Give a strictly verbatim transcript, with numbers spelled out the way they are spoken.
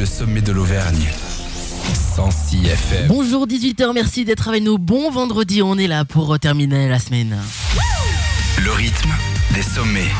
le sommet de l'Auvergne. cent six F M. Bonjour dix-huit heures, merci d'être avec nous. Bon vendredi, on est là pour terminer la semaine. Le rythme des sommets.